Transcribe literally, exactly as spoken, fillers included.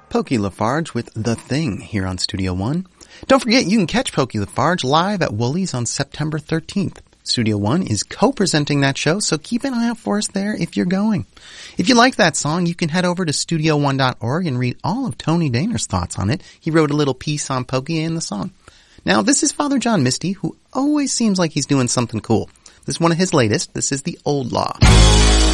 Pokey Lafarge with The Thing here on Studio One. Don't forget, you can catch Pokey Lafarge live at Woolies on September thirteenth. Studio One is co-presenting that show, so keep an eye out for us there if you're going. If you like that song, you can head over to studio one dot org and read all of Tony Dahner's thoughts on it. He wrote a little piece on Pokey and the song. Now, this is Father John Misty, who always seems like he's doing something cool. This is one of his latest. This is The Old Law.